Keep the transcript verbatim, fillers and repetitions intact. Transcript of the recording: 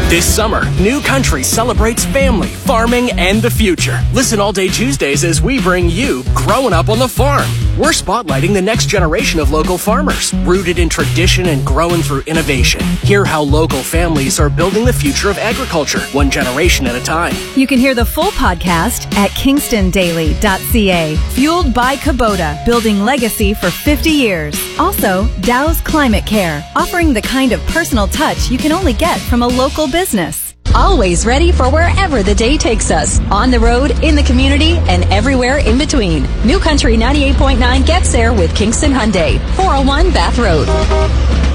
This summer, New Country celebrates family, farming, and the future. Listen all day Tuesdays as we bring you Growing Up on the Farm. We're spotlighting the next generation of local farmers, rooted in tradition and growing through innovation. Hear how local families are building the future of agriculture, one generation at a time. You can hear the full podcast at kingston daily dot c a. Fueled by Kubota, building legacy for fifty years. Also, Dow's Climate Care, offering the kind of personal touch you can only get from a local business. Always ready for wherever the day takes us. On the road, in the community, and everywhere in between. New Country ninety-eight point nine gets there with Kingston Hyundai, four oh one Bath Road.